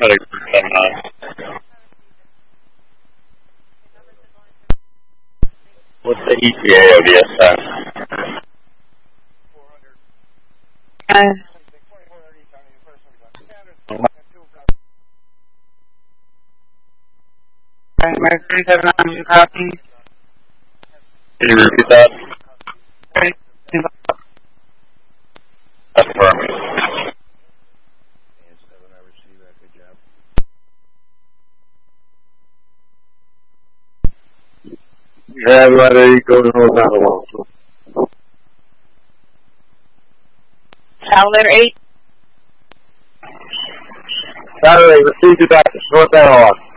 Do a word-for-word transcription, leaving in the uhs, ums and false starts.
What's the E T A O D S then? Uh, Mercury seven hundred copy. Can you repeat that? That's perfect. Yeah, everybody go to North Alabama. Tower eight. Saturday, receive you back to North Alabama.